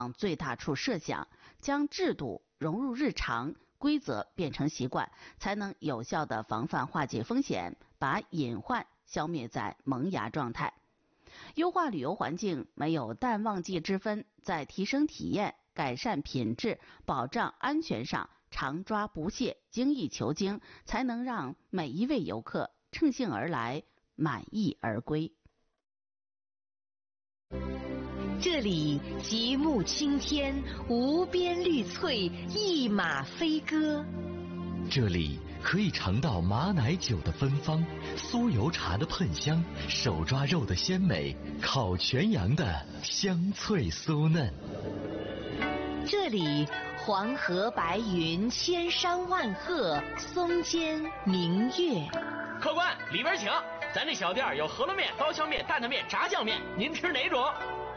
往最大处设想，将制度融入日常，规则变成习惯，才能有效地防范化解风险，把隐患消灭在萌芽状态。优化旅游环境没有淡旺季之分，在提升体验、改善品质、保障安全上常抓不懈、精益求精，才能让每一位游客乘兴而来，满意而归。 这里极目青天，无边绿翠，一马飞歌。 这里可以尝到马奶酒的芬芳，酥油茶的喷香，手抓肉的鲜美，烤全羊的香脆酥嫩。 这里黄河白云，千山万壑，松间明月。 客官，里边请。咱这小店有饸饹面、刀削面、担担面、炸酱面，您吃哪种？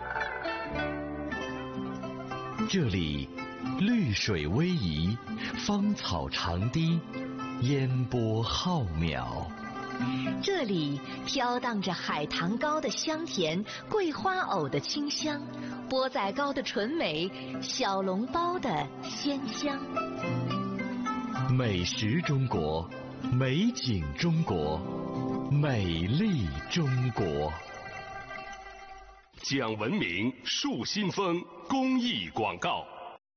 这里绿水逶迤，芳草长堤，烟波浩渺。 这里飘荡着海棠糕的香甜，桂花藕的清香，钵仔糕的纯美，小笼包的鲜香。 美食中国，美景中国，美丽中国。 讲文明树新风公益广告。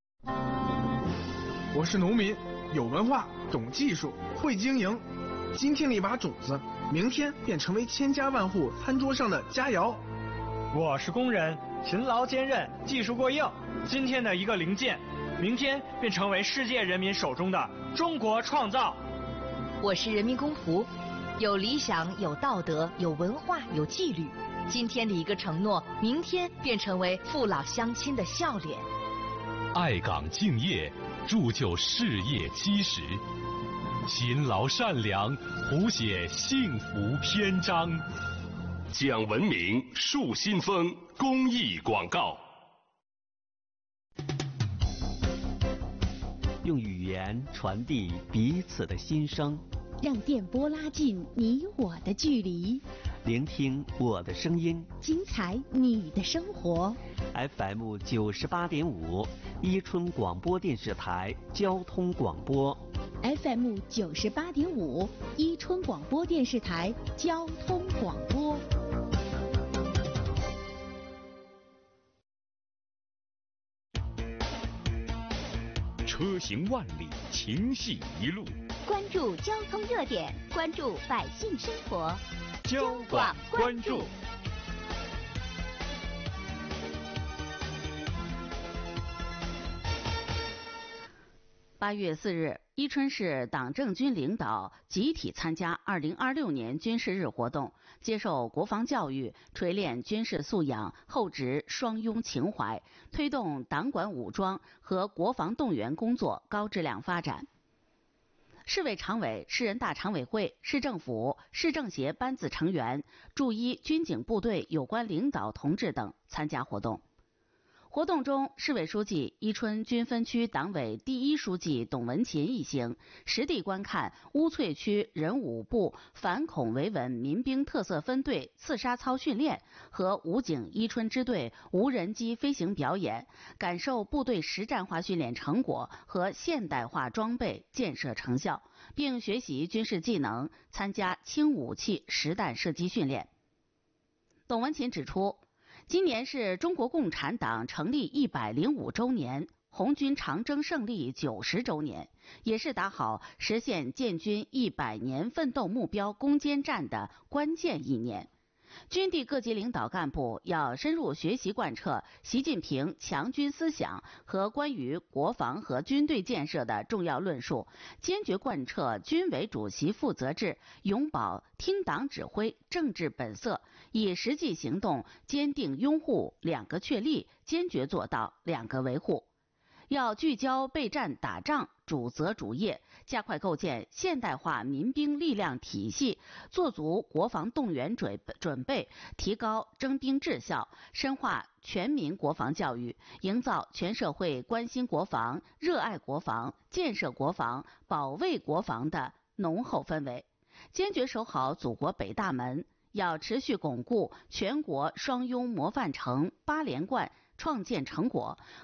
我是农民，有文化，懂技术，会经营。今天的一把种子，明天便成为千家万户餐桌上的佳肴。 我是工人，勤劳坚韧，技术过硬。今天的一个零件，明天便成为世界人民手中的中国创造。 我是人民公仆，有理想，有道德，有文化，有纪律。今天的一个承诺，明天便成为父老乡亲的笑脸。 爱岗敬业，铸就事业基石；勤劳善良，谱写幸福篇章。讲文明树新风公益广告。 用语言传递彼此的心声， 让电波拉近你我的距离， 聆听我的声音， 精彩你的生活。 FM 98.5，伊春广播电视台交通广播。 FM 98.5，伊春广播电视台交通广播。 车行万里，情系一路。 关注交通热点，关注百姓生活。 交广关注。 8月4日，伊春市党政军领导集体参加2026年军事日活动，接受国防教育，锤炼军事素养，厚植双拥情怀，推动党管武装和国防动员工作高质量发展。市委常委、市人大常委会、市政府、市政协班子成员、驻伊军警部队有关领导同志等参加活动。活动中，市委书记、伊春军分区党委第一书记董文琴一行实地观看乌翠区人武部反恐维稳民兵特色分队刺杀操训练和武警伊春支队无人机飞行表演，感受部队实战化训练成果和现代化装备建设成效，并学习军事技能，参加轻武器实弹射击训练。董文琴指出，今年是中国共产党成立105周年，红军长征胜利90周年，也是打好实现建军100年奋斗目标攻坚战的关键一年。军地各级领导干部要深入学习贯彻习近平强军思想和关于国防和军队建设的重要论述，坚决贯彻军委主席负责制，永葆听党指挥政治本色，以实际行动坚定拥护两个确立，坚决做到两个维护。要聚焦备战打仗主责主业，加快构建现代化民兵力量体系，做足国防动员准备，提高征兵质效，深化全民国防教育，营造全社会关心国防、热爱国防、建设国防、保卫国防的浓厚氛围。坚决守好祖国北大门，要持续巩固全国双拥模范城8连冠创建成果，